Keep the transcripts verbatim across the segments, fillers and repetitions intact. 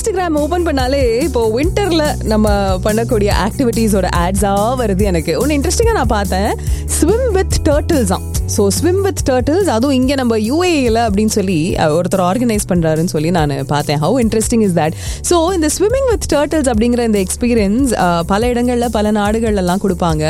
Instagram open பண்ணாலே இப்போ விண்டர்ல நம்ம பண்ணக்கூடிய ஆக்டிவிட்டீஸோட ஆட்ஸா வருது. எனக்கு ஒன்னு இன்ட்ரெஸ்டிங்கா நான் பார்த்தேன், ஸ்விம் வித் டர்ட்டில்ஸ் தான். ஸோ ஸ்விம் வித் டர்ட்டில்ஸ், அதுவும் இங்கே நம்ம யூஏஇல அப்படின்னு சொல்லி ஒருத்தர் ஆர்கனைஸ் பண்ணுறாருன்னு சொல்லி நான் பார்த்தேன். How interesting is that? So இந்த ஸ்விம்மிங் வித் டர்ட்டில்ஸ் அப்படிங்கிற இந்த எக்ஸ்பீரியன்ஸ் பல இடங்களில் பல நாடுகள்லாம் கொடுப்பாங்க.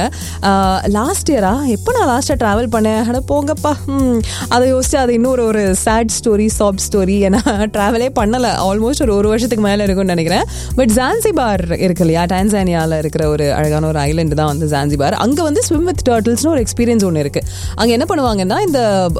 லாஸ்ட் இயரா எப்போ நான் லாஸ்ட்டாக ட்ராவல் பண்ணேன், அட போங்கப்பா, அதை யோசிச்சு அது இன்னொரு ஒரு சேட் ஸ்டோரி, சாஃப்ட் ஸ்டோரி. ஏன்னா ட்ராவலே பண்ணலை, ஆல்மோஸ்ட் ஒரு ஒரு வருஷத்துக்கு மேலே இருக்கும்னு நினைக்கிறேன். பட் ஜான்சிபார் இருக்கு இல்லையா, டான்சானியாவில் இருக்கிற ஒரு அழகான ஒரு ஐலண்டு தான் வந்து ஜான்சிபார். அங்கே வந்து ஸ்விம் வித் டர்ட்டில்ஸ்னு ஒரு எக்ஸ்பீரியன்ஸ் ஒன்று இருக்குது. அங்கே என்ன பண்ணுவாங்கன்னா, இந்த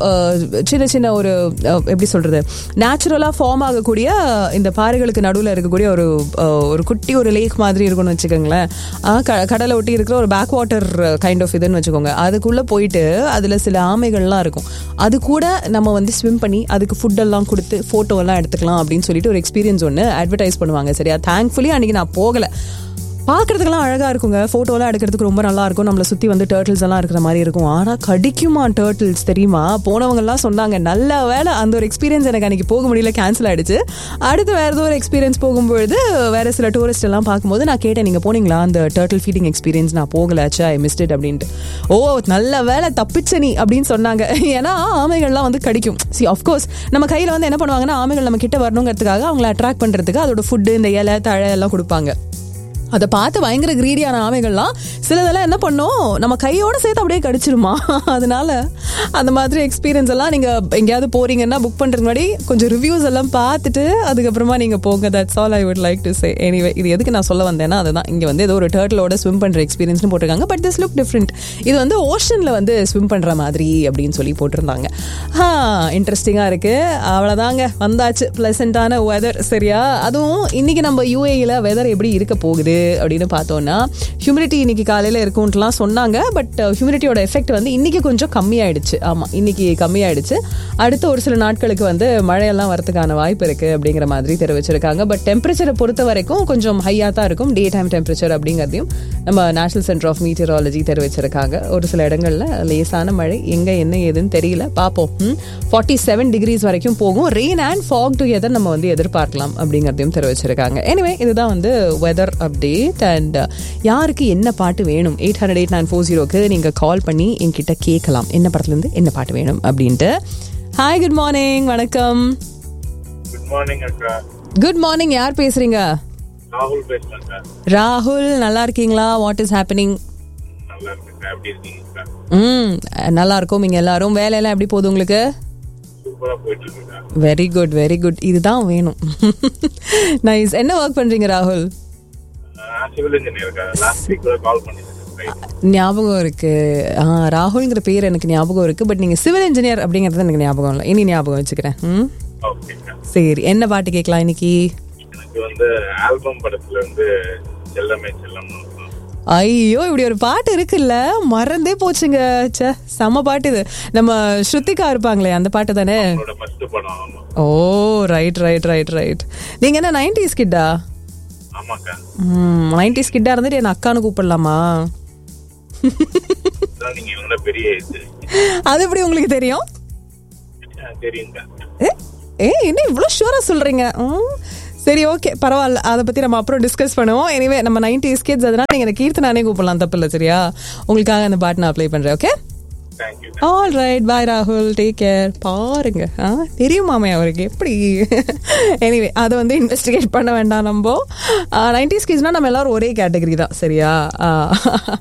சின்ன சின்ன ஒரு எப்படி சொல்றது, நேச்சுரலா ஃபார்ம் ஆகக்கூடிய இந்த பாறைகளுக்கு நடுவில் இருக்கக்கூடிய ஒரு ஒரு குட்டி ஒரு லேக் மாதிரி இருக்கும்னு வச்சுக்கோங்களேன். கடலை ஒட்டி இருக்கிற ஒரு பேக் வாட்டர் கைண்ட் ஆஃப் இதுன்னு வச்சுக்கோங்க. அதுக்குள்ள போயிட்டு அதுல சில ஆமைகள்லாம் இருக்கும். அது கூட நம்ம வந்து ஸ்விம் பண்ணி அதுக்கு ஃபுட் எல்லாம் கொடுத்து போட்டோ எல்லாம் எடுத்துக்கலாம் அப்படின்னு சொல்லிட்டு ஒரு எக்ஸ்பீரியன்ஸ் ஒன்று அட்வர்டைஸ் பண்ணுவாங்க. சரியா, தேங்க்ஃபுல்லி அன்னைக்கு நான் போகல. பார்க்கறதுக்கெல்லாம் அழகா இருக்குங்க, போட்டோலாம் எடுக்கிறதுக்கு ரொம்ப நல்லா இருக்கும். நம்மளை சுற்றி வந்து டர்ட்டில்ஸ் எல்லாம் இருக்கிற மாதிரி இருக்கும். ஆனால் கடிக்குமா டர்ட்டில்ஸ் தெரியுமா? போனவங்க எல்லாம் சொன்னாங்க, நல்ல வேலை அந்த ஒரு எக்ஸ்பீரியன்ஸ் எனக்கு அன்னைக்கு போக முடியல, கேன்சல் ஆயிடுச்சு. அடுத்து வேற ஏதோ ஒரு எக்ஸ்பீரியன்ஸ் போகும்பொழுது வேற சில டூரிஸ்ட் எல்லாம் பார்க்கும்போது நான் கேட்டேன், நீங்க போனீங்களா அந்த டர்ட்டில் ஃபீடிங் எக்ஸ்பீரியன்ஸ்? நான் போகலாச்சா, ஐ மிஸ்ட் இட் அப்படின்ட்டு. ஓ நல்ல வேலை தப்பிச்ச நீ அப்படின்னு சொன்னாங்க. ஏன்னா ஆமைகள்லாம் வந்து கடிக்கும். சி ஆஃப்கோர்ஸ் நம்ம கையில் வந்து என்ன பண்ணுவாங்கன்னா, ஆமைகள் நம்ம கிட்ட வரணுங்கிறதுக்காக அவங்களை அட்ராக்ட் பண்றதுக்கு அதோட ஃபுட்டு, இந்த இலை தழை எல்லாம் கொடுப்பாங்க. அதை பார்த்து பயங்கர கிரீடியான ஆமைகள்லாம் சிலதெல்லாம் என்ன பண்ணோம், நம்ம கையோட சேர்த்து அப்படியே கடிச்சிருமா. அதனால அந்த மாதிரி எக்ஸ்பீரியன்ஸ் எல்லாம் நீங்க எங்கேயாவது போறீங்கன்னா புக் பண்றதுக்கு முன்னாடி கொஞ்சம் ரிவ்யூஸ் எல்லாம் பார்த்துட்டு அதுக்கப்புறமா நீங்க போங்க. That's all I would like to say. Anyway, இது எதுக்கு நான் சொல்ல வந்தேன்னா, அதுதான் இங்க வந்து ஏதோ ஒரு டர்ட்டிலோட ஸ்விம் பண்ற எக்ஸ்பீரியன்ஸ்னு போட்டிருக்காங்க. But this look different. இது வந்து ஓஷன்ல வந்து ஸ்விம் பண்ற மாதிரி அப்படின்னு சொல்லி போட்டிருந்தாங்க. ஹா, இன்ட்ரெஸ்டிங்கா இருக்கு. அவ்வளவுதாங்க, வந்தாச்சு பிளசண்டான வெதர். சரியா, அதுவும் இன்னைக்கு நம்ம யூஏஇல வெதர் எப்படி இருக்க போகுது அப்படின்னு பார்த்தோம்னா, ஹியூமிடிட்டி இன்னைக்கு காலையில இருக்கும்ட்டுலாம் சொன்னாங்க. பட் ஹியூமிடிட்டியோட எஃபெக்ட் வந்து இன்னைக்கு கொஞ்சம் கம்மியாயிடுச்சு. ஆமா, இன்னைக்கு கம்மியாயிடுச்சு. அடுத்த ஒரு சில நாட்களுக்கு வந்து மழையெல்லாம் வரதுக்கான வாய்ப்பு இருக்கு அப்படிங்கிற மாதிரி தெரிவிச்சிருக்காங்க. பட் டெம்பரேச்சரை பொறுத்த வரைக்கும் கொஞ்சம் ஹையா தான் இருக்கும், டே டைம் டெம்பரேச்சர் அப்படிங்கிறதையும் நம்ம நேஷனல் சென்டர் ஆஃப் மீட்டியராலஜி தெரிவிச்சிருக்காங்க. ஒரு சில இடங்கள்ல லேசான மழை, எங்க என்ன ஏதுன்னு தெரியல, பார்ப்போம். ஃபார்ட்டி செவன் டிகிரிஸ் வரைக்கும் போகும். ரெயின் அண்ட் ஃபாக் டுகெதர் நம்ம வந்து எதிர்பார்க்கலாம் அப்படிங்கிறதையும் தெரிவிச்சிருக்காங்க. எனிவே, இதுதான் வந்து வெதர் அப்டேட். அண்ட் யாருக்கு என்ன பாட்டு வேணும், eight hundred eight nine four ஜீரோக்கு நீங்க கால் பண்ணி என்கிட்ட கேட்கலாம், என்ன படத்துல இருந்து என்ன பாட்டு வேணும் அப்படின்ட்டு. ஹாய், குட் மார்னிங், வணக்கம். குட் மார்னிங் அக்கா. குட் மார்னிங், யார் பேசுறீங்க? ராகுல் பேசுறேன். ராகுல், நல்லா இருக்கீங்களா? What is happening? நல்லா இருக்கேன், எப்படி இருக்கீங்க? ம், நல்லா இருக்கும். நீங்க எல்லாரும் வேலையெல்லாம் எப்படி போகுது உங்களுக்கு? சூப்பரா போயிட்டு இருக்கா. வெரி குட், வெரி குட், இதுதான் வேணும். நைஸ். என்ன ஒர்க் பண்றீங்க ராகுல்? Civil engineer. Last week call பண்ணிருக்கேன். ஞாபகம் இருக்கு. ஆ, ராகுல்ங்கிற பேர் எனக்கு ஞாபகம் இருக்கு. பட் நீங்க சிவில் இன்ஜினியர் அப்படிங்கறது எனக்கு ஞாபகம் இல்லை. இனி ஞாபகம் வச்சுக்கிறேன். ம், சரி. என்ன பாட்டு கேட்கலாம் இன்னைக்கு? எனக்கு வந்து ஆல்பம் படத்துல இருந்து செல்லமே செல்லம். ஐயோ, இப்படி ஒரு பாட்டு இருக்குல்ல, மறந்தே போச்சுங்க. சே, செம்ம பாட்டு இது. நம்ம ஸ்ருத்திகா இருப்பாங்களே, அந்த பாட்டு தானே? ஓ, ரைட் ரைட் ரைட் ரைட். நீங்க என்ன நைன்டிஸ் கிட்டா? நைன்டிஸ் கிட்டா இருந்துட்டு என்ன அக்கானு கூப்பிடலாமா? அது எப்படி உங்களுக்கு தெரியும்? ஏ, என்ன இவ்வளவு ஷூரா சொல்றீங்க? சரி, ஓகே, பரவாயில்ல, அதை பத்தி நம்ம அப்புறம் டிஸ்கஸ் பண்ணுவோம். எனிவே, நம்ம நைன்டிஸ் கிட்ஸ், அதனால நீங்க கீர்த்தனானே கூப்பிடலாம், தப்பு இல்லை. சரியா, உங்களுக்காக அந்த பாட்டு நான் அப்ளை பண்றேன். ஓகே, ஆல் ரைட், பாய் ராகுல், டேக் கேர். பாருங்க, ஆ தெரியுமாமே அவருக்கு எப்படி. எனிவே, அதை வந்து இன்வெஸ்டிகேட் பண்ண வேண்டாம். நம்ம நைன்டிஸ் கிட்ஸ்னா நம்ம எல்லாரும் ஒரே கேட்டகரி தான். சரியா?